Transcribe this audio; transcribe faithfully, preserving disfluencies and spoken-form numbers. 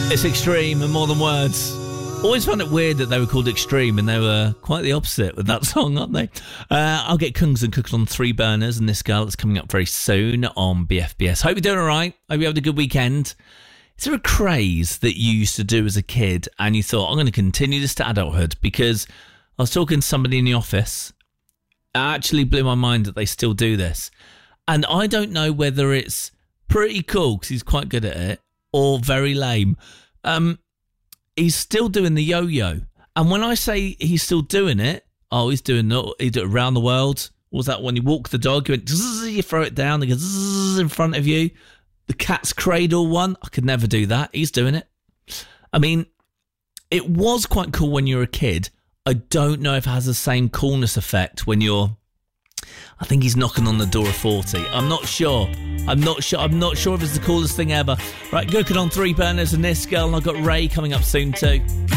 It's Extreme and More Than Words. Always found it weird that they were called Extreme and they were quite the opposite with that song, aren't they? Uh, I'll get Kungs and Cooked on Three Burners and This Girl that's coming up very soon on B F B S. Hope you're doing all right. Hope you had a good weekend. Is there a craze that you used to do as a kid and you thought, I'm going to continue this to adulthood? Because I was talking to somebody in the office. It actually blew my mind that they still do this. And I don't know whether it's pretty cool because he's quite good at it or very lame. Um, he's still doing the yo-yo. And when I say he's still doing it, oh, he's doing it, he did it around the world. What was that when you walk the dog? You went, zzz, you throw it down, it goes zzz in front of you. The cat's cradle one, I could never do that. He's doing it. I mean, it was quite cool when you were a kid. I don't know if it has the same coolness effect when you're, I think he's knocking on the door of forty. I'm not sure. I'm not sure. I'm not sure if it's the coolest thing ever. Right, Cooking on Three Burners and This Girl, and I've got Ray coming up soon too.